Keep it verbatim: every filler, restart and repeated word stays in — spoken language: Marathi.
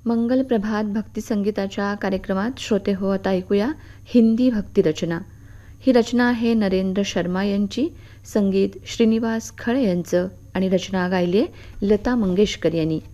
मंगल प्रभात भक्ती संगीताच्या कार्यक्रमात श्रोते हो आता ऐकूया हिंदी भक्ती रचना. ही रचना आहे नरेंद्र शर्मा यांची, संगीत श्रीनिवास खळे यांचं आणि रचना गायली आहे लता मंगेशकर यांनी.